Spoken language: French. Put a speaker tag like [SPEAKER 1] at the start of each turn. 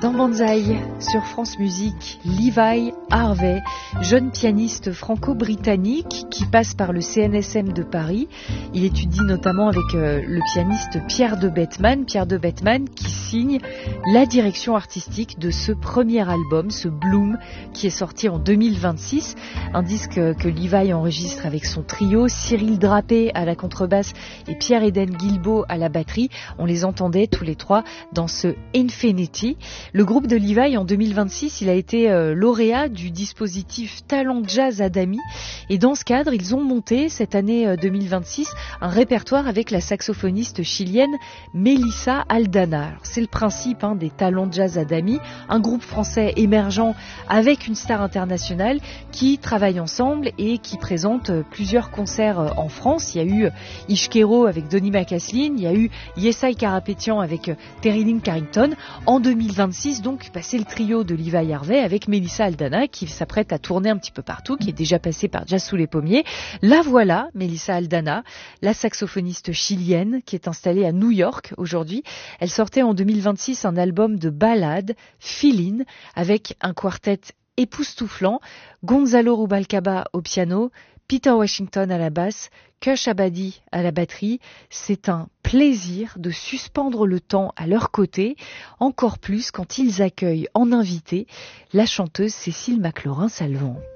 [SPEAKER 1] Dans Banzai, sur France Musique, Levi Harvey, jeune pianiste franco-britannique qui passe par le CNSM de Paris. Il étudie notamment avec le pianiste Pierre de Bettman qui signe la direction artistique de ce premier album, ce Bloom, qui est sorti en 2026. Un disque que Levi enregistre avec son trio, Cyril Drapé à la contrebasse et Pierre-Éden Guilbeault à la batterie. On les entendait tous les trois dans ce Infinity. Le groupe de Levi, en 2026, il a été lauréat du dispositif Talent Jazz Adami. Et dans ce cadre, ils ont monté cette année 2026 un répertoire avec la saxophoniste chilienne Melissa Aldana. Alors, c'est le principe des Talent Jazz Adami, un groupe français émergent avec une star internationale qui travaillent ensemble et qui présente plusieurs concerts en France. Il y a eu Ishkero avec Donny McCaslin, il y a eu Yesai Karapetian avec Terry Lynn Carrington. En 2026, donc, c'est le trio de Levi Harvey avec Melissa Aldana qui s'apprête à tourner un petit peu partout, qui est déjà passée par Jazz sous les pommiers. La voilà, Melissa Aldana, la saxophoniste chilienne qui est installée à New York aujourd'hui. Elle sortait en 2026 un album de ballades, Feelin', avec un quartet époustouflant, Gonzalo Rubalcaba au piano, Peter Washington à la basse, Kush Abadi à la batterie. C'est un plaisir de suspendre le temps à leur côté, encore plus quand ils accueillent en invité la chanteuse Cécile McLaurin-Salvant.